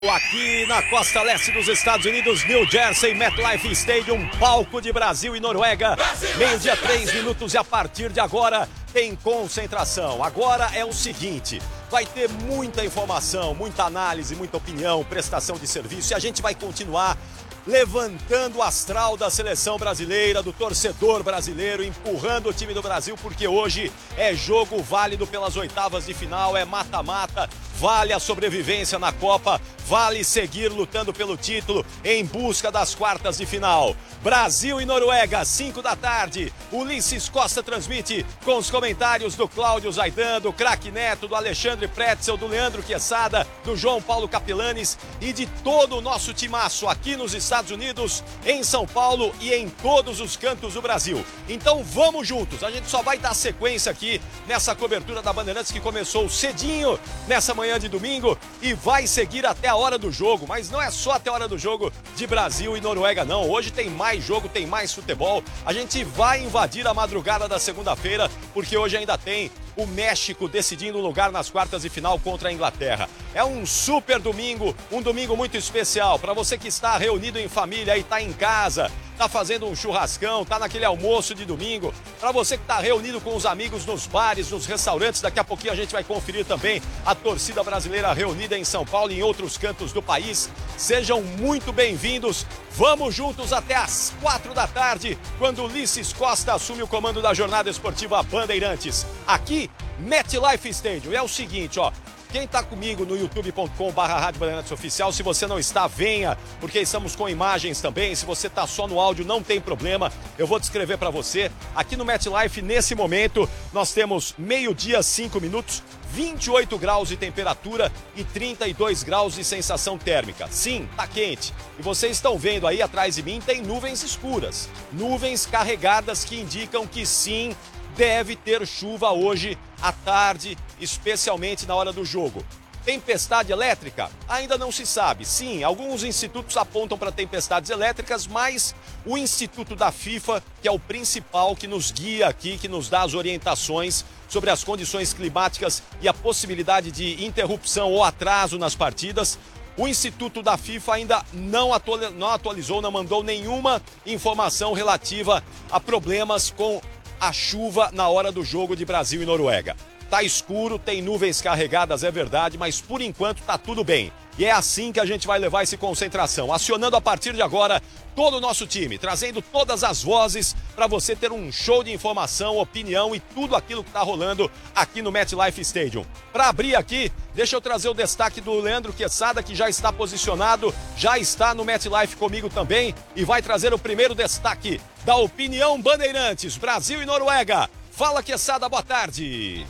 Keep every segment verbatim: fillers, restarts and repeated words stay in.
Aqui na costa leste dos Estados Unidos, New Jersey, MetLife Stadium, palco de Brasil e Noruega. Meio-dia, três minutos e a partir de agora tem concentração. Agora é o seguinte, vai ter muita informação, muita análise, muita opinião, prestação de serviço e a gente vai continuar levantando o astral da seleção brasileira, do torcedor brasileiro, empurrando o time do Brasil, porque hoje é jogo válido pelas oitavas de final, é mata-mata, vale a sobrevivência na Copa, vale seguir lutando pelo título em busca das quartas de final. Brasil e Noruega, cinco da tarde, Ulisses Costa transmite com os comentários do Cláudio Zaidan, do Craque Neto, do Alexandre Pretzel, do Leandro Quesada, do João Paulo Capelanes e de todo o nosso timaço aqui nos Estados Unidos, em São Paulo e em todos os cantos do Brasil. Então vamos juntos, a gente só vai dar sequência aqui nessa cobertura da Bandeirantes que começou cedinho nessa manhã de domingo e vai seguir até a hora do jogo, mas não é só até a hora do jogo de Brasil e Noruega não, hoje tem mais jogo, tem mais futebol, a gente vai invadir a madrugada da segunda-feira, porque hoje ainda tem o México decidindo o lugar nas quartas de final contra a Inglaterra. É um super domingo, um domingo muito especial para você que está reunido em família e está em casa, está fazendo um churrascão, está naquele almoço de domingo, para você que está reunido com os amigos nos bares, nos restaurantes. Daqui a pouquinho a gente vai conferir também a torcida brasileira reunida em São Paulo e em outros cantos do país. Sejam muito bem-vindos, vamos juntos até às quatro da tarde, quando Ulisses Costa assume o comando da jornada esportiva Bandeirantes, aqui MetLife Stadium. É o seguinte, ó, quem está comigo no youtube ponto com barra Rádio Bandeirantes Oficial, se você não está, venha, porque estamos com imagens também. Se você está só no áudio, não tem problema, eu vou descrever para você. Aqui no MetLife, nesse momento, nós temos meio-dia, cinco minutos, vinte e oito graus de temperatura e trinta e dois graus de sensação térmica. Sim, tá quente. E vocês estão vendo aí atrás de mim, tem nuvens escuras, nuvens carregadas que indicam que sim, deve ter chuva hoje à tarde, especialmente na hora do jogo. Tempestade elétrica? Ainda não se sabe. Sim, alguns institutos apontam para tempestades elétricas, mas o Instituto da FIFA, que é o principal que nos guia aqui, que nos dá as orientações sobre as condições climáticas e a possibilidade de interrupção ou atraso nas partidas, o Instituto da FIFA ainda não atualizou, não mandou nenhuma informação relativa a problemas com a chuva na hora do jogo de Brasil e Noruega. Tá escuro, tem nuvens carregadas, é verdade, mas por enquanto tá tudo bem. E é assim que a gente vai levar essa concentração, acionando a partir de agora todo o nosso time, trazendo todas as vozes para você ter um show de informação, opinião e tudo aquilo que está rolando aqui no MetLife Stadium. Para abrir aqui, deixa eu trazer o destaque do Leandro Quesada, que já está posicionado, já está no MetLife comigo também e vai trazer o primeiro destaque da Opinião Bandeirantes, Brasil e Noruega. Fala, Quesada, boa tarde.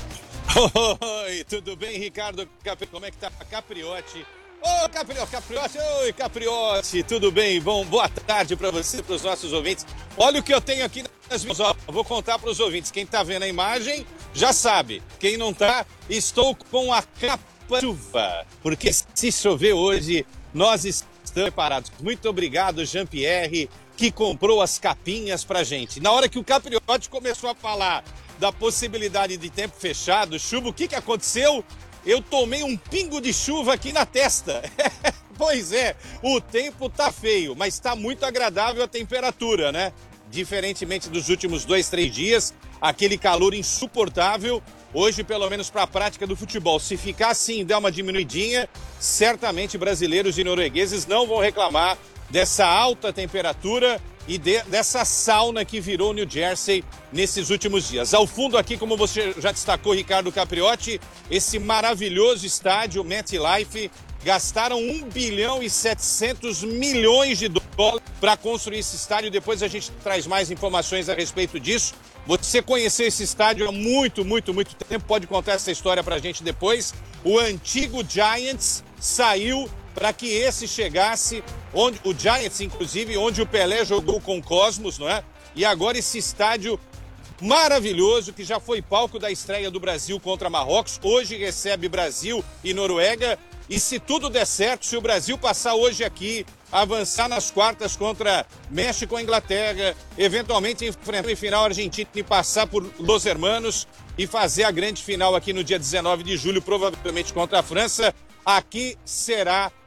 Oi, tudo bem, Ricardo? Como é que tá? Capriotti. Ô, oh, Capriotti, Capriotti, oi, Capriotti, tudo bem? Bom, boa tarde para você, para os nossos ouvintes. Olha o que eu tenho aqui nas minhas mãos. Vou contar para os ouvintes. Quem tá vendo a imagem já sabe. Quem não tá, estou com a capa de chuva. Porque se chover hoje, nós estamos preparados. Muito obrigado, Jean-Pierre, que comprou as capinhas pra gente. Na hora que o Capriotti começou a falar da possibilidade de tempo fechado, chuva, o que que aconteceu? Eu tomei um pingo de chuva aqui na testa. Pois é, o tempo tá feio, mas tá muito agradável a temperatura, né? Diferentemente dos últimos dois, três dias, aquele calor insuportável. Hoje, pelo menos para a prática do futebol, se ficar assim, der uma diminuidinha, certamente brasileiros e noruegueses não vão reclamar dessa alta temperatura e de, dessa sauna que virou New Jersey nesses últimos dias. Ao fundo aqui, como você já destacou, Ricardo Capriotti, esse maravilhoso estádio MetLife, gastaram um bilhão e setecentos milhões de dólares para construir esse estádio. Depois a gente traz mais informações a respeito disso. Você conheceu esse estádio há muito, muito, muito tempo, pode contar essa história para a gente depois. O antigo Giants saiu para que esse chegasse, onde o Giants, inclusive, onde o Pelé jogou com o Cosmos, não é? E agora esse estádio maravilhoso, que já foi palco da estreia do Brasil contra Marrocos, hoje recebe Brasil e Noruega, e se tudo der certo, se o Brasil passar hoje aqui, avançar nas quartas contra México e Inglaterra, eventualmente enfrentar em final a Argentina e passar por Los Hermanos e fazer a grande final aqui no dia dezenove de julho, provavelmente contra a França, aqui será